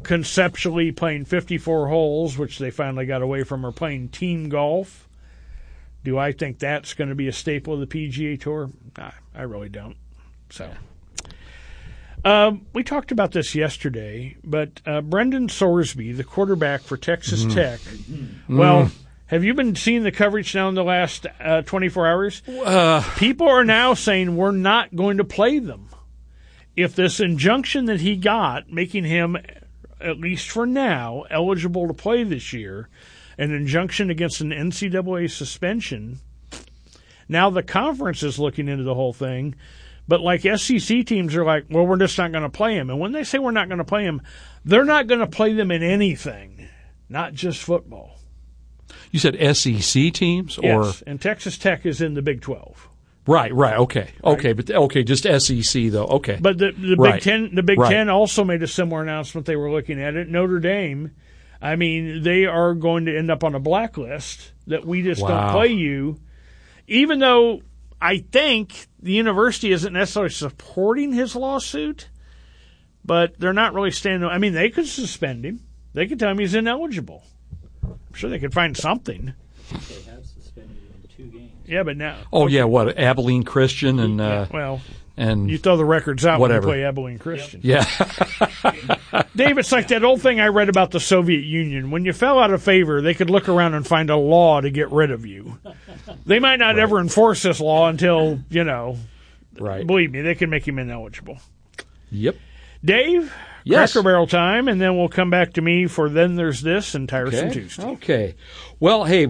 conceptually playing 54 holes, which they finally got away from, or playing team golf. Do I think that's going to be a staple of the PGA Tour? Nah, I really don't. So, we talked about this yesterday, but Brendan Sorsby, the quarterback for Texas Tech, well, have you been seeing the coverage now in the last 24 hours? People are now saying we're not going to play them. If this injunction that he got, making him, at least for now, eligible to play this year, an injunction against an NCAA suspension, now the conference is looking into the whole thing, but like SEC teams are like, well, we're just not going to play him. And when they say we're not going to play him, they're not going to play them in anything, not just football. You said SEC teams? Yes, and Texas Tech is in the Big 12. Right, okay. Okay, but just SEC though. Okay. But the Big Ten, Ten also made a similar announcement. They were looking at it. Notre Dame, I mean, they are going to end up on a blacklist that we just don't play you, even though I think the university isn't necessarily supporting his lawsuit, but they're not really standing. I mean, they could suspend him. They could tell him he's ineligible. I'm sure they could find something. They have suspended him in 2 games. Yeah, but now. Oh, yeah, what, Abilene Christian and and you throw the records out whatever. when you play Abilene Christian. Yeah. Dave, it's like that old thing I read about the Soviet Union. When you fell out of favor, they could look around and find a law to get rid of you. They might not ever enforce this law until, believe me, they can make him ineligible. Yep. Dave, yes. Cracker Barrel time, and then we'll come back to me for Then There's This and Tiresome Tuesday. Okay. Well, hey,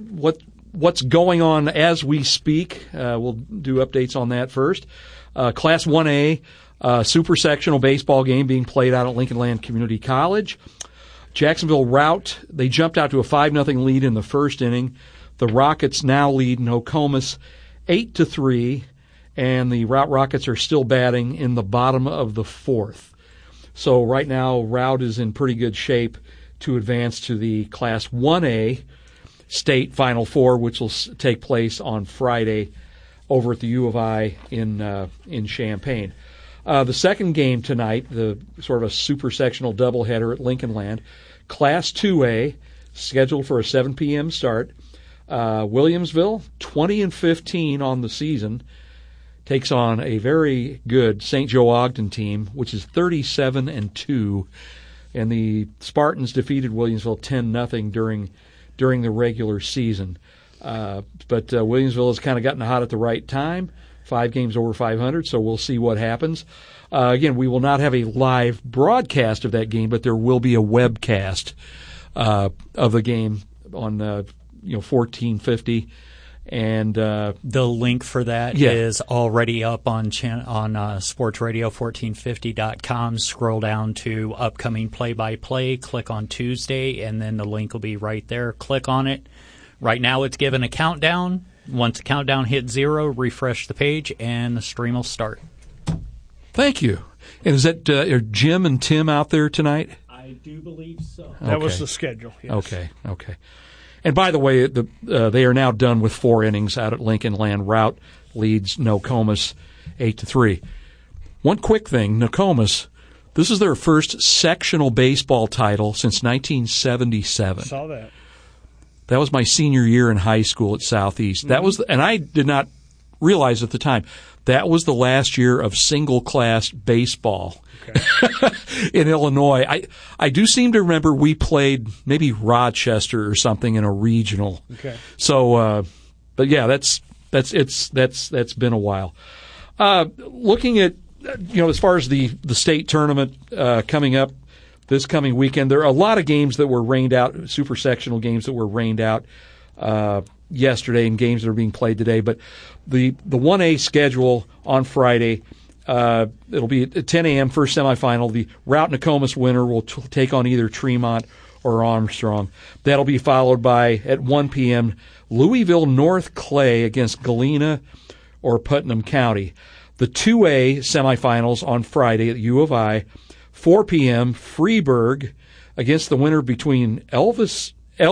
what's going on as we speak? We'll do updates on that first. Class 1A super sectional baseball game being played out at Lincoln Land Community College. Jacksonville Rout, they jumped out to a 5-0 lead in the first inning. The Rockets now lead Nokomis 8-3, and the Rout Rockets are still batting in the bottom of the 4th. So right now, Rout is in pretty good shape to advance to the Class 1A state Final Four, which will take place on Friday over at the U of I in Champaign. The second game tonight, the sort of a super sectional doubleheader at Lincoln Land, Class 2A, scheduled for a 7 p.m. start. Williamsville, 20-15 on the season, takes on a very good St. Joe Ogden team, which is 37-2, and the Spartans defeated Williamsville 10-0 during the regular season. But Williamsville has kind of gotten hot at the right time, 5 games over 500, so we'll see what happens. Again, we will not have a live broadcast of that game, but there will be a webcast of the game on 1450. And the link for that is already up on sportsradio1450.com. Scroll down to upcoming play-by-play, click on Tuesday, and then the link will be right there. Click on it. Right now it's given a countdown. Once the countdown hits 0, refresh the page, and the stream will start. Thank you. And is that are Jim and Tim out there tonight? I do believe so. That was the schedule, yes. Okay. And by the way, they are now done with 4 innings out at Lincoln Land. Rout leads Nokomis 8-3. One quick thing, Nokomis, this is their first sectional baseball title since 1977. I saw that. That was my senior year in high school at Southeast. That was, and I did not realize at the time, that was the last year of single-class baseball in Illinois. I do seem to remember we played maybe Rochester or something in a regional. Okay. So, but yeah, that's been a while. Looking at as far as the state tournament coming up this coming weekend, there are a lot of games that were rained out, super sectional games that were rained out yesterday and games that are being played today. But the 1A schedule on Friday, it'll be at 10 a.m. first semifinal. The Rout Nokomis winner will take on either Tremont or Armstrong. That'll be followed by, at 1 p.m., Louisville North Clay against Galena or Putnam County. The 2A semifinals on Friday at U of I, 4 p.m., Freeburg against the winner between Elgin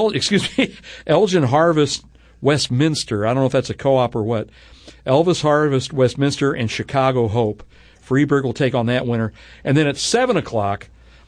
Harvest Westminster. I don't know if that's a co-op or what. Elvis Harvest Westminster and Chicago Hope. Freeburg will take on that winner. And then at 7 o'clock,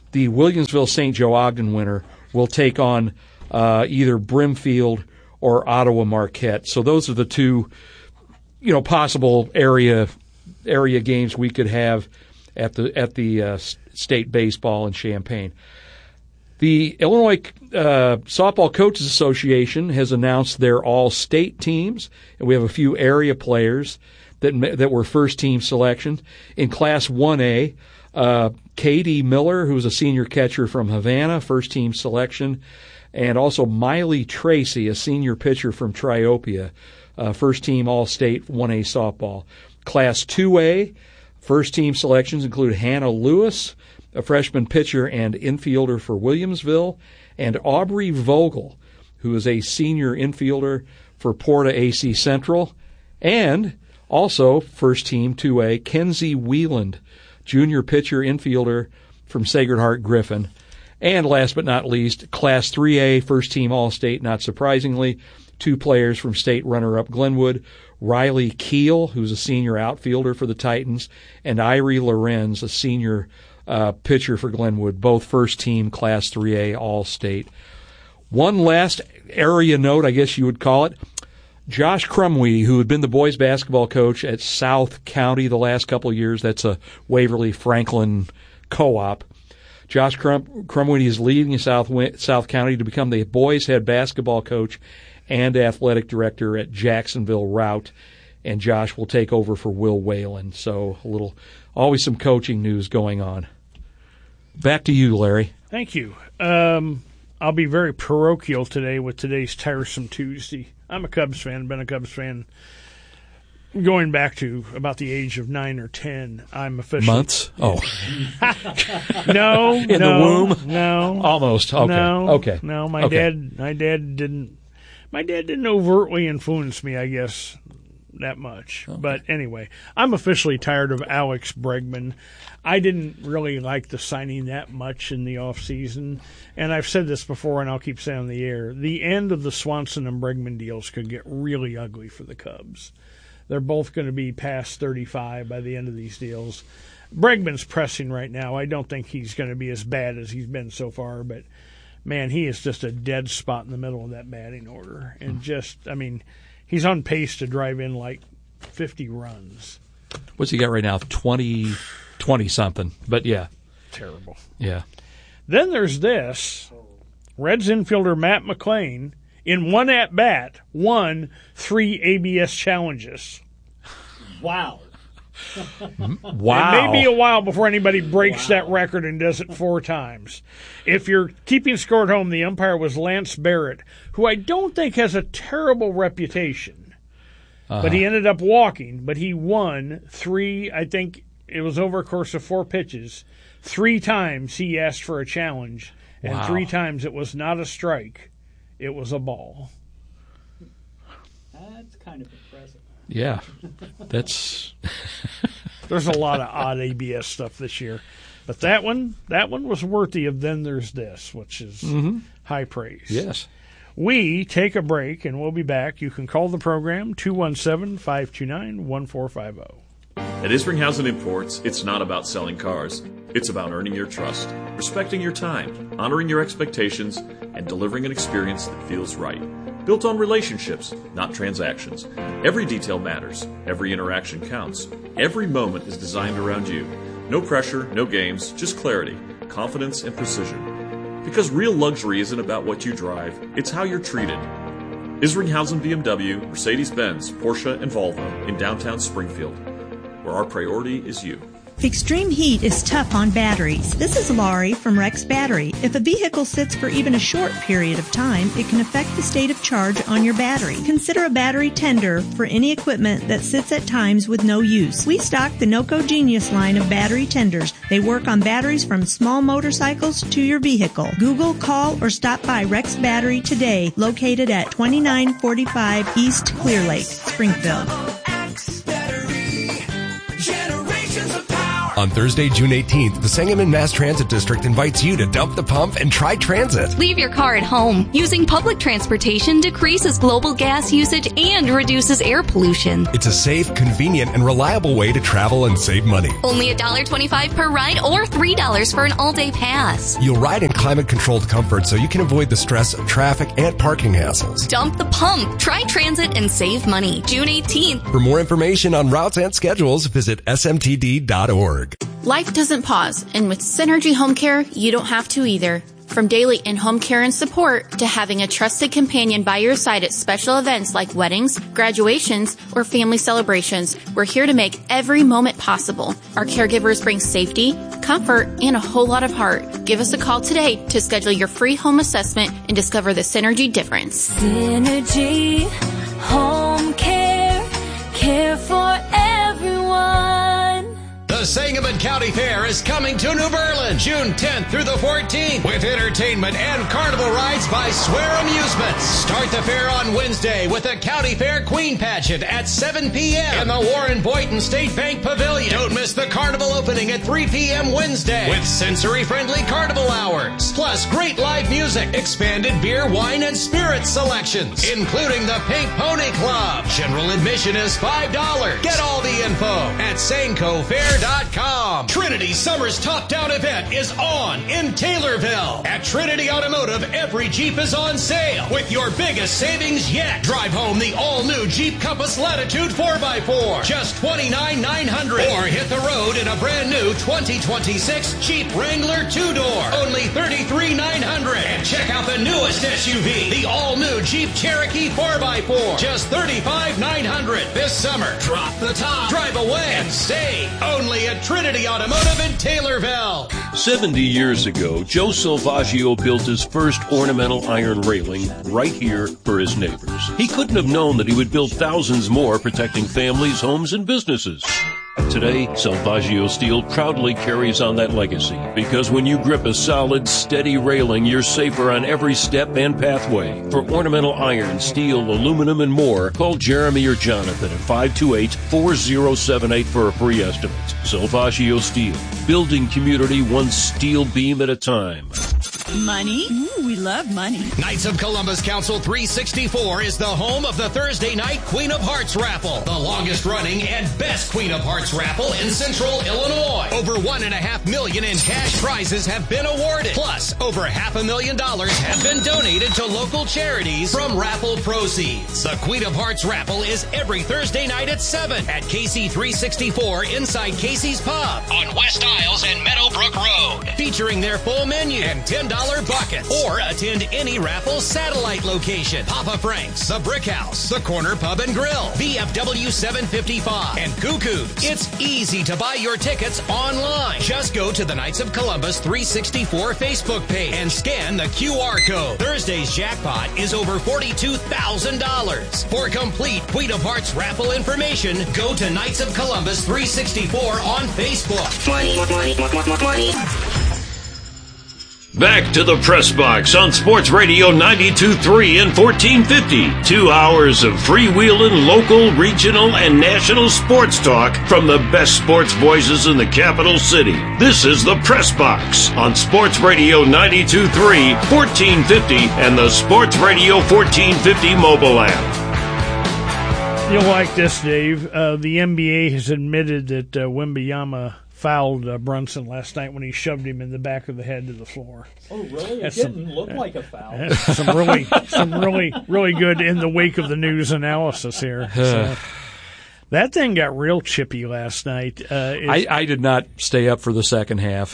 the Williamsville St. Joe Ogden winner will take on either Brimfield or Ottawa Marquette. So those are the two, possible area games we could have at the state baseball in Champaign. The Illinois Softball Coaches Association has announced their all-state teams, and we have a few area players that were first-team selections. In Class 1A, Katie Miller, who's a senior catcher from Havana, first-team selection, and also Miley Tracy, a senior pitcher from Triopia, first-team all-state 1A softball. Class 2A, first-team selections include Hannah Lewis, a freshman pitcher and infielder for Williamsville, and Aubrey Vogel, who is a senior infielder for Porta AC Central, and also first-team 2A, Kenzie Wieland, junior pitcher infielder from Sacred Heart Griffin. And last but not least, Class 3A, first-team All-State, not surprisingly, two players from state runner-up Glenwood, Riley Keel, who's a senior outfielder for the Titans, and Irie Lorenz, a senior pitcher for Glenwood, both first-team Class 3A All-State. One last area note, I guess you would call it. Josh Crumweedy, who had been the boys basketball coach at South County the last couple of years, that's a Waverly Franklin co-op. Josh Crumweedy is leading South County to become the boys head basketball coach and athletic director at Jacksonville Route, and Josh will take over for Will Whalen. So always some coaching news going on. Back to you, Larry. Thank you. I'll be very parochial today with today's Tiresome Tuesday. I'm a Cubs fan, been a Cubs fan going back to about the age of 9 or 10. I'm officially... Months? Oh. No. In the womb? No. Almost. Okay. No. Okay. No, my dad didn't overtly influence me, I guess, that much. Okay. But anyway, I'm officially tired of Alex Bregman. I didn't really like the signing that much in the offseason, and I've said this before, and I'll keep saying on the air. The end of the Swanson and Bregman deals could get really ugly for the Cubs. They're both going to be past 35 by the end of these deals. Bregman's pressing right now. I don't think he's going to be as bad as he's been so far, but, man, he is just a dead spot in the middle of that batting order. And he's on pace to drive in like 50 runs. What's he got right now? 20-something. But, yeah. Terrible. Yeah. Then there's this. Reds infielder Matt McClain, in one at-bat, won 3 ABS challenges. Wow. Wow. It may be a while before anybody breaks that record and does it 4 times. If you're keeping score at home, the umpire was Lance Barrett, who I don't think has a terrible reputation. But he ended up walking, but he won 3, I think it was over a course of 4 pitches. 3 times he asked for a challenge, and 3 times it was not a strike. It was a ball. That's kind of impressive. Yeah. That's... There's a lot of odd ABS stuff this year. But that one was worthy of Then There's This, which is high praise. Yes. We take a break, and we'll be back. You can call the program, 217-529-1450. At Isringhausen Imports, it's not about selling cars. It's about earning your trust, respecting your time, honoring your expectations, and delivering an experience that feels right. Built on relationships, not transactions. Every detail matters. Every interaction counts. Every moment is designed around you. No pressure, no games, just clarity, confidence, and precision. Because real luxury isn't about what you drive, it's how you're treated. Isringhausen BMW, Mercedes-Benz, Porsche, and Volvo in downtown Springfield, where our priority is you. Extreme heat is tough on batteries. This is Laurie from Rex Battery. If a vehicle sits for even a short period of time, it can affect the state of charge on your battery. Consider a battery tender for any equipment that sits at times with no use. We stock the NOCO Genius line of battery tenders. They work on batteries from small motorcycles to your vehicle. Google, call, or stop by Rex Battery today, located at 2945 East Clear Lake, Springfield. On Thursday, June 18th, the Sangamon Mass Transit District invites you to dump the pump and try transit. Leave your car at home. Using public transportation decreases global gas usage and reduces air pollution. It's a safe, convenient, and reliable way to travel and save money. Only $1.25 per ride or $3 for an all-day pass. You'll ride in climate-controlled comfort so you can avoid the stress of traffic and parking hassles. Dump the pump. Try transit and save money. June 18th. For more information on routes and schedules, visit smtd.org. Life doesn't pause, and with Synergy Home Care, you don't have to either. From daily in-home care and support to having a trusted companion by your side at special events like weddings, graduations, or family celebrations, we're here to make every moment possible. Our caregivers bring safety, comfort, and a whole lot of heart. Give us a call today to schedule your free home assessment and discover the Synergy difference. Synergy Home Care, care for everyone. The Sangamon County Fair is coming to New Berlin June 10th through the 14th with entertainment and carnival rides by Swear Amusements. Start the fair on Wednesday with the County Fair Queen Pageant at 7 p.m. in the Warren Boynton State Bank Pavilion. Don't miss the carnival opening at 3 p.m. Wednesday with sensory-friendly carnival hours. Plus great live music, expanded beer, wine, and spirits selections, including the Pink Pony Club. General admission is $5. Get all the info at SancoFair.com. Trinity Summer's Top Down event is on in Taylorville. At Trinity Automotive, every Jeep is on sale with your biggest savings yet. Drive home the all-new Jeep Compass Latitude 4x4, just $29,900. Or hit the road in a brand new 2026 Jeep Wrangler 2-door, only $33,900. And check out the newest SUV, the all-new Jeep Cherokee 4x4, just $35,900. This summer, drop the top, drive away, and save. Only at Trinity Automotive in Taylorville. 70 years ago, Joe Salvaggio built his first ornamental iron railing right here for his neighbors. He couldn't have known that he would build thousands more, protecting families, homes, and businesses. Today, Salvaggio Steel proudly carries on that legacy, because when you grip a solid, steady railing, you're safer on every step and pathway. For ornamental iron, steel, aluminum, and more, call Jeremy or Jonathan at 528-4078 for a free estimate. Salvaggio Steel, building community one steel beam at a time. Money? Ooh, we love money. Knights of Columbus Council 364 is the home of the Thursday night Queen of Hearts raffle, the longest running and best Queen of Hearts raffle in Central Illinois. Over $1.5 million in cash prizes have been awarded. Plus, over $500,000 have been donated to local charities from raffle proceeds. The Queen of Hearts raffle is every Thursday night at 7 at KC 364 inside Casey's Pub on West Isles and Meadowbrook Road, featuring their full menu and $10 buckets. Or attend any raffle satellite location: Papa Frank's, the Brick House, the Corner Pub and Grill, VFW 755, and Cuckoo's. It's easy to buy your tickets online. Just go to the Knights of Columbus 364 Facebook page and scan the QR code. Thursday's jackpot is over $42,000. For complete Queen of Hearts raffle information, go to Knights of Columbus 364 on Facebook. Money. Back to the Press Box on Sports Radio 92.3 and 1450. 2 hours of freewheeling, local, regional, and national sports talk from the best sports voices in the capital city. This is the Press Box on Sports Radio 92.3, 1450, and the Sports Radio 1450 mobile app. You'll like this, Dave. The NBA has admitted that Wembanyama fouled Brunson last night when he shoved him in the back of the head to the floor. Oh, really? It didn't look like a foul. Some really good in the wake of the news analysis here. So, that thing got real chippy last night. I did not stay up for the second half.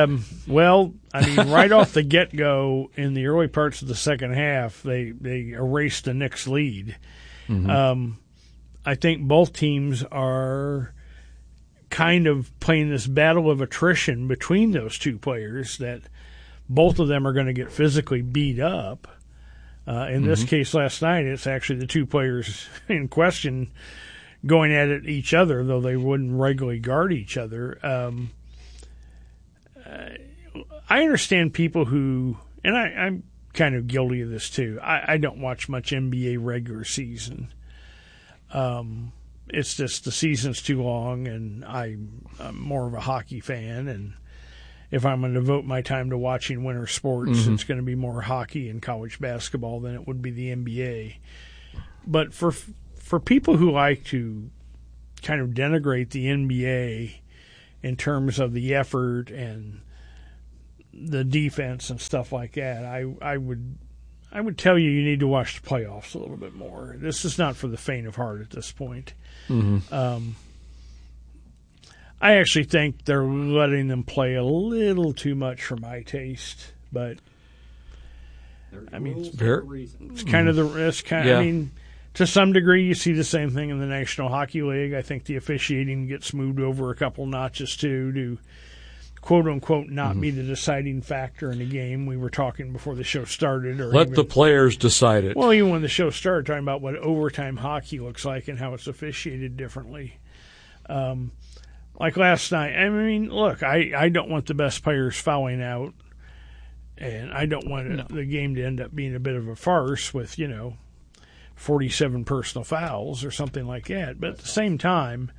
Right off the get-go, in the early parts of the second half, they erased the Knicks' lead. Mm-hmm. I think both teams are kind of playing this battle of attrition between those two players, that both of them are going to get physically beat up. In this case last night, it's actually the two players in question going at it each other, though they wouldn't regularly guard each other. I understand people who, and I'm kind of guilty of this too, I don't watch much NBA regular season. it's just the season's too long, and I'm more of a hockey fan, and if I'm going to devote my time to watching winter sports, it's going to be more hockey and college basketball than it would be the NBA. But for people who like to kind of denigrate the NBA in terms of the effort and the defense and stuff like that, I would tell you need to watch the playoffs a little bit more. This is not for the faint of heart at this point. I actually think they're letting them play a little too much for my taste, but I mean, it's kind of the risk. I mean, to some degree, you see the same thing in the National Hockey League. I think the officiating gets moved over a couple notches too to quote unquote not be the deciding factor in a game. We were talking before the show started, or let the players decide it. Well, even when the show started, talking about what overtime hockey looks like and how it's officiated differently. Like last night, I mean, look, I don't want the best players fouling out, and I don't want the game to end up being a bit of a farce with, 47 personal fouls or something like that. But at the same time,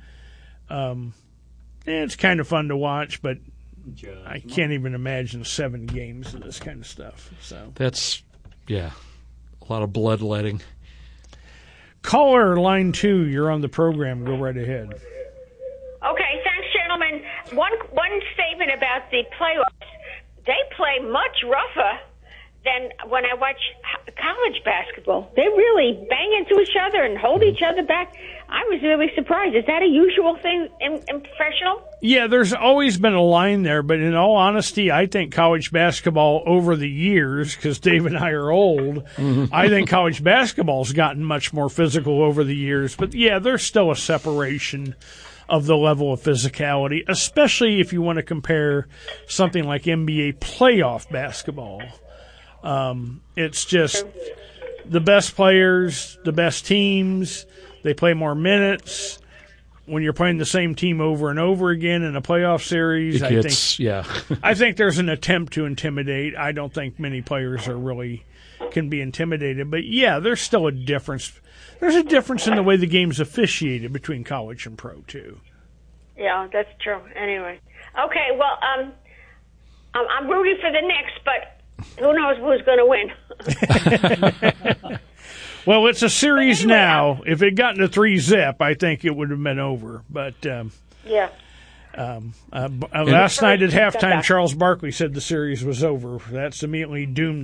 it's kind of fun to watch, but I can't even imagine 7 games of this kind of stuff. So that's, a lot of bloodletting. Caller line 2, you're on the program. Go right ahead. Okay, thanks, gentlemen. One statement about the playoffs. They play much rougher than when I watch college basketball. They really bang into each other and hold each other back. I was really surprised. Is that a usual thing in professional? Yeah, there's always been a line there, but in all honesty, I think college basketball over the years, because Dave and I are old, I think college basketball's gotten much more physical over the years. But, yeah, there's still a separation of the level of physicality, especially if you want to compare something like NBA playoff basketball. It's just the best players, the best teams, they play more minutes. When you're playing the same team over and over again in a playoff series, I think there's an attempt to intimidate. I don't think many players can be intimidated. But, yeah, there's still a difference. There's a difference in the way the game's officiated between college and pro, too. Yeah, that's true. Anyway. Okay, well, I'm rooting for the Knicks, but who knows who's going to win. Well, it's a series now. If it got into 3-zip, I think it would have been over. But last night at halftime, Charles Barkley said the series was over. That's immediately doomed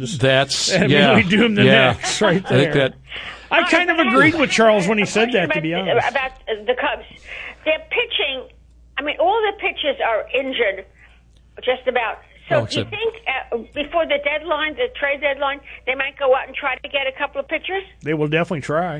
the Knicks right there. I kind of agreed with Charles when he said that, to be honest. About the Cubs. Their pitching, I mean, all the pitchers are injured, just about. So do you think before the deadline, the trade deadline, they might go out and try to get a couple of pitchers? They will definitely try.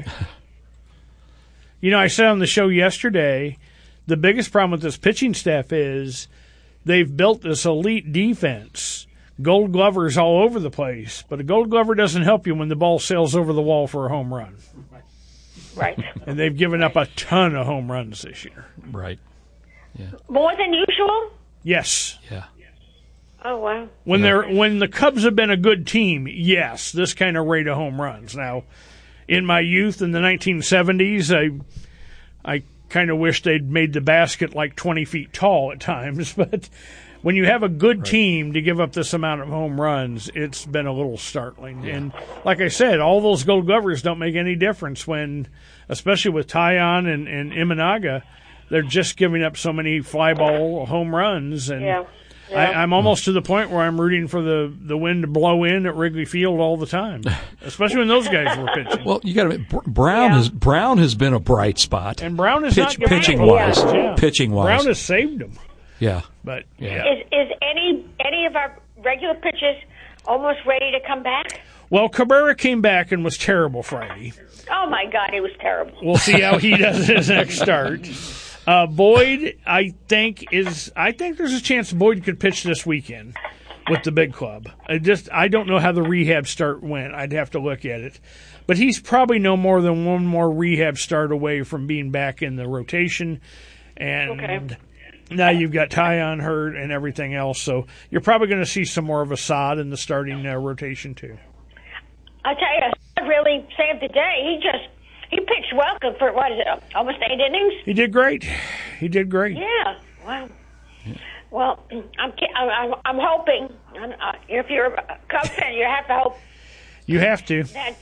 I said on the show yesterday, the biggest problem with this pitching staff is they've built this elite defense. Gold Glovers all over the place, but a Gold Glover doesn't help you when the ball sails over the wall for a home run. Right. And they've given up a ton of home runs this year. Right. Yeah. More than usual? Yes. Yeah. Oh, wow. When the Cubs have been a good team, yes, this kind of rate of home runs. Now, in my youth in the 1970s, I kind of wish they'd made the basket like 20 feet tall at times, but when you have a good team to give up this amount of home runs, it's been a little startling. Yeah. And like I said, all those Gold Glovers don't make any difference when, especially with Taillon and Imanaga, they're just giving up so many fly ball home runs. And I'm almost to the point where I'm rooting for the wind to blow in at Wrigley Field all the time, especially when those guys were pitching. Well, you got to admit, Brown has been a bright spot, and Brown is pitching wise. Brown has saved them. Yeah, but is any of our regular pitchers almost ready to come back? Well, Cabrera came back and was terrible Friday. Oh my God, he was terrible. We'll see how he does his next start. Boyd, I think there's a chance Boyd could pitch this weekend with the big club. I don't know how the rehab start went. I'd have to look at it. But he's probably no more than one more rehab start away from being back in the rotation. And now you've got Taillon hurt and everything else. So you're probably going to see some more of Assad in the starting rotation too. I tell you, Assad really saved the day. He pitched well for, what is it, almost 8 innings? He did great. Yeah, wow. Well, I'm hoping, if you're a Cubs fan, you have to hope. You have to.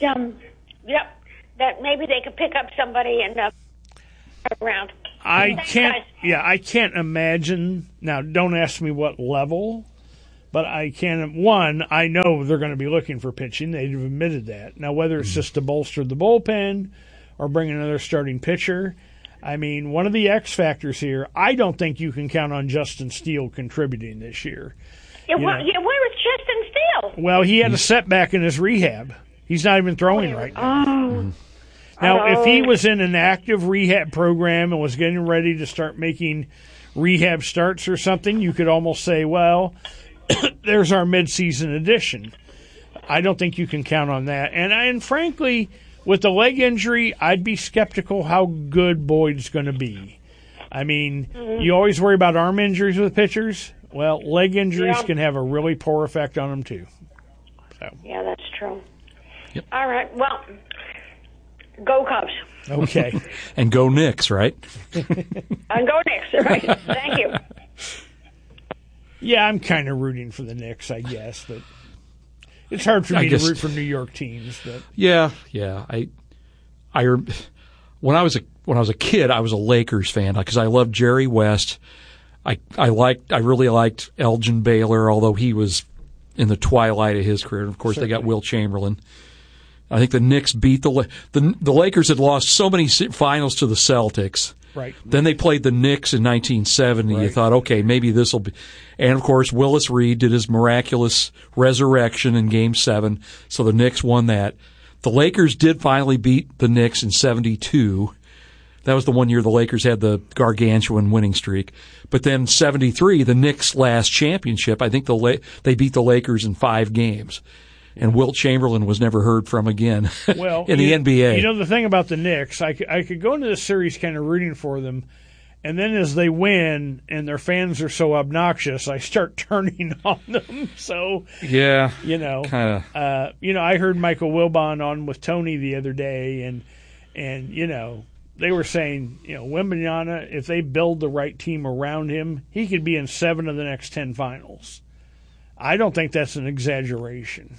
That maybe they could pick up somebody and around. I can't imagine. Now, don't ask me what level, but I know they're going to be looking for pitching. They've admitted that. Now, whether it's just to bolster the bullpen or bring another starting pitcher, I mean, one of the X factors here, I don't think you can count on Justin Steele contributing this year. Where was Justin Steele? Well, he had a setback in his rehab. He's not even throwing right now. Now, if he was in an active rehab program and was getting ready to start making rehab starts or something, you could almost say, well, there's our midseason addition. I don't think you can count on that. And frankly, with the leg injury, I'd be skeptical how good Boyd's going to be. I mean, you always worry about arm injuries with pitchers. Well, leg injuries can have a really poor effect on them, too. So. Yeah, that's true. Yep. All right, well, go Cubs. Okay. And go Knicks, right? And go Knicks, right. Thank you. Yeah, I'm kind of rooting for the Knicks, I guess, but it's hard for me to root for New York teams. But yeah. When I was a kid, I was a Lakers fan because I loved Jerry West. I really liked Elgin Baylor, although he was in the twilight of his career. And of course, They got Will Chamberlain. I think the Knicks beat the Lakers had lost so many finals to the Celtics. Right. Then they played the Knicks in 1970. Right. You thought, okay, maybe this will be. And of course, Willis Reed did his miraculous resurrection in Game 7, so the Knicks won that. The Lakers did finally beat the Knicks in 72. That was the one year the Lakers had the gargantuan winning streak. But then 73, the Knicks' last championship, I think they beat the Lakers in 5 games. And Wilt Chamberlain was never heard from again in the NBA. You know, the thing about the Knicks, I could go into this series kind of rooting for them, and then as they win and their fans are so obnoxious, I start turning on them. So, yeah, kind of. I heard Michael Wilbon on with Tony the other day, and they were saying, Wembanyama, if they build the right team around him, he could be in 7 of the next 10 finals. I don't think that's an exaggeration.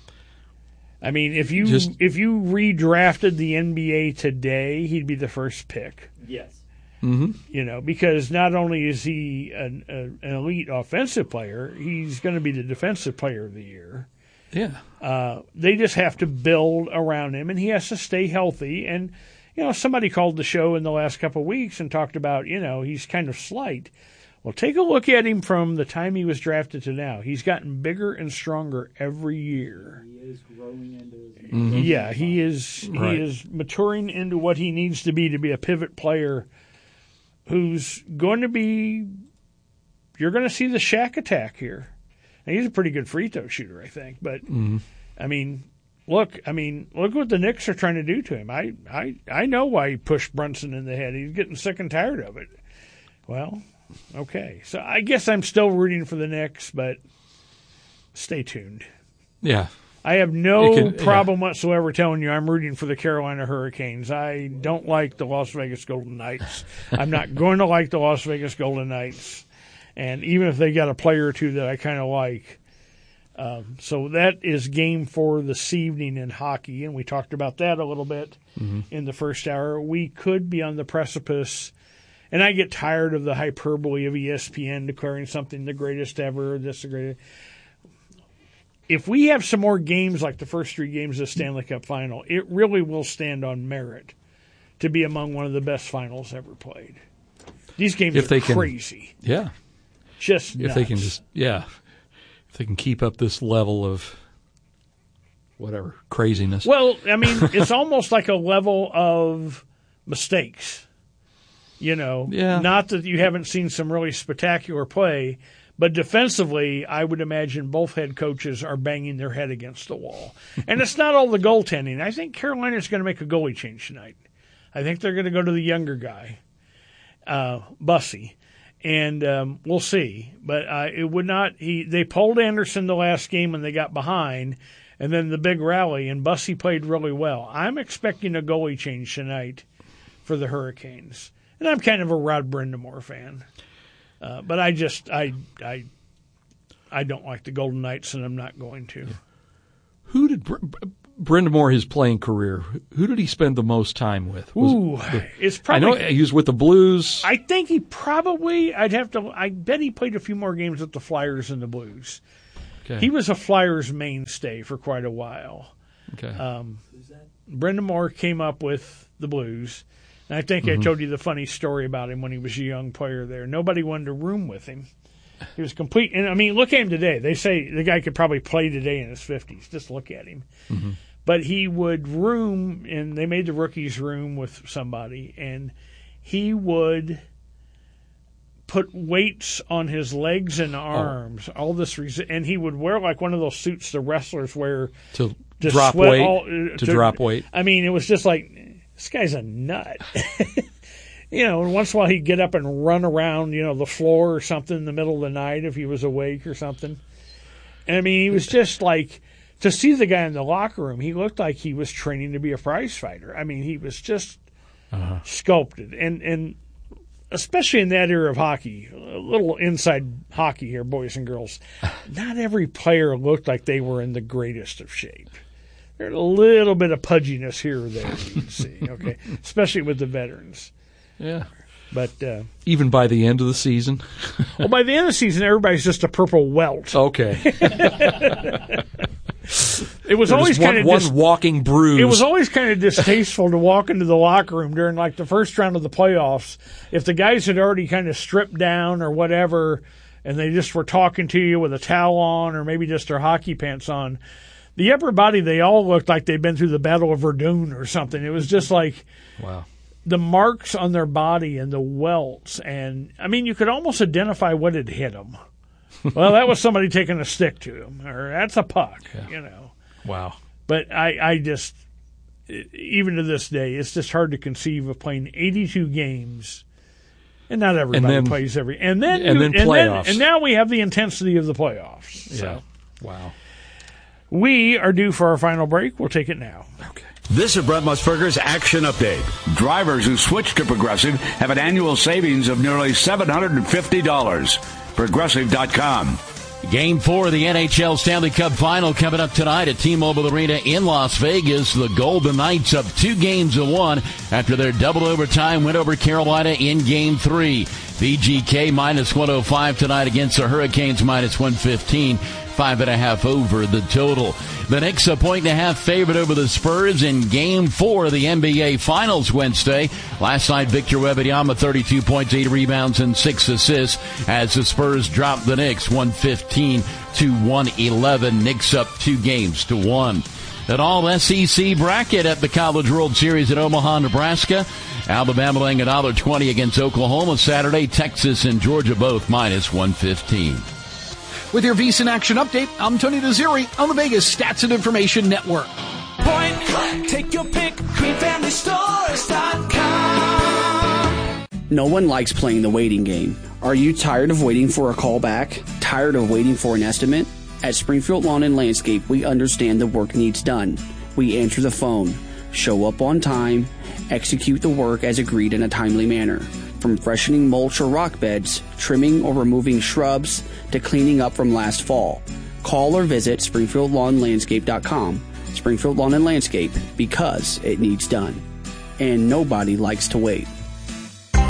I mean, if you redrafted the NBA today, he'd be the first pick. Yes. Mm-hmm. Because not only is he an elite offensive player, he's going to be the defensive player of the year. Yeah. They just have to build around him, and he has to stay healthy. And, somebody called the show in the last couple of weeks and talked about, he's kind of slight. Well, take a look at him from the time he was drafted to now. He's gotten bigger and stronger every year. He is growing into his Mm-hmm. Yeah, he is. Right. He is maturing into what he needs to be a pivot player who's going to be. You're going to see the Shaq attack here. Now, he's a pretty good free throw shooter, I think. But I mean, look what the Knicks are trying to do to him. I know why he pushed Brunson in the head. He's getting sick and tired of it. Well. Okay, so I guess I'm still rooting for the Knicks, but stay tuned. Yeah. I have no problem whatsoever telling you I'm rooting for the Carolina Hurricanes. I don't like the Las Vegas Golden Knights. I'm not going to like the Las Vegas Golden Knights, and even if they got a player or two that I kind of like. So that is Game 4 this evening in hockey, and we talked about that a little bit in the first hour. We could be on the precipice. And I get tired of the hyperbole of ESPN declaring something the greatest ever, this the greatest. If we have some more games like the first 3 games of the Stanley Cup Final, it really will stand on merit to be among one of the best finals ever played. These games are crazy. Yeah. Just nuts. If they can if they can keep up this level of whatever, craziness. Well, I mean, it's almost like a level of mistakes. Not that you haven't seen some really spectacular play, but defensively, I would imagine both head coaches are banging their head against the wall. And it's not all the goaltending. I think Carolina's going to make a goalie change tonight. I think they're going to go to the younger guy, Bussy, and we'll see. But it would not. They pulled Anderson the last game when they got behind, and then the big rally, and Bussey played really well. I'm expecting a goalie change tonight for the Hurricanes. And I'm kind of a Rod Brind'Amour fan. But I don't like the Golden Knights, and I'm not going to. Who did Brind'Amour, his playing career, who did he spend the most time with? It's probably. I know he was with the Blues. I think he probably. I bet he played a few more games with the Flyers and the Blues. Okay. He was a Flyers mainstay for quite a while. Okay. Brind'Amour came up with the Blues. And I think I told you the funny story about him when he was a young player there. Nobody wanted to room with him. He was complete. And, I mean, look at him today. They say the guy could probably play today in his 50s. Just look at him. Mm-hmm. But he would room, and they made the rookies room with somebody, and he would put weights on his legs and arms, all this, and he would wear like one of those suits the wrestlers wear to drop weight. To drop weight. I mean, it was just like, this guy's a nut. And once in a while he'd get up and run around, the floor or something in the middle of the night if he was awake or something. And I mean, he was just like, to see the guy in the locker room, he looked like he was training to be a prize fighter. I mean, he was just sculpted. And especially in that era of hockey, a little inside hockey here, boys and girls, not every player looked like they were in the greatest of shape. There's a little bit of pudginess here or there you can see, okay, especially with the veterans. Yeah. But even by the end of the season? Well, by the end of the season, everybody's just a purple welt. Okay. It was always kind of one walking bruise. It was always kind of distasteful to walk into the locker room during like the first round of the playoffs if the guys had already kind of stripped down or whatever, and they just were talking to you with a towel on or maybe just their hockey pants on. The upper body, they all looked like they'd been through the Battle of Verdun or something. It was just like the marks on their body and the welts. And, I mean, you could almost identify what had hit them. Well, that was somebody taking a stick to him, or that's a puck, Wow. But I just, even to this day, it's just hard to conceive of playing 82 games, and not everybody plays every. And then playoffs. And now we have the intensity of the playoffs. Yeah. So. Wow. We are due for our final break. We'll take it now. Okay. This is Brent Musburger's Action Update. Drivers who switch to Progressive have an annual savings of nearly $750. Progressive.com. Game 4 of the NHL Stanley Cup Final coming up tonight at T-Mobile Arena in Las Vegas. The Golden Knights up 2-1 after their double overtime win over Carolina in Game 3. VGK -105 tonight against the Hurricanes -115. 5.5 over the total. The Knicks a 1.5 favorite over the Spurs in Game 4 of the NBA Finals Wednesday. Last night, Victor Wembanyama 32 points, 8 rebounds, and 6 assists as the Spurs dropped the Knicks 115-111. Knicks up 2-1. An all-SEC bracket at the College World Series at Omaha, Nebraska. Alabama laying $1.20 against Oklahoma Saturday. Texas and Georgia both -115. With your VSiN Action Update, I'm Tony Desiri on the Vegas Stats and Information Network. Point, take your pick, QueenFamilyStores.com. No one likes playing the waiting game. Are you tired of waiting for a call back? Tired of waiting for an estimate? At Springfield Lawn and Landscape, we understand the work needs done. We answer the phone, show up on time, execute the work as agreed in a timely manner. From freshening mulch or rock beds, trimming or removing shrubs, to cleaning up from last fall. Call or visit SpringfieldLawnLandscape.com. Springfield Lawn and Landscape, because it needs done. And nobody likes to wait.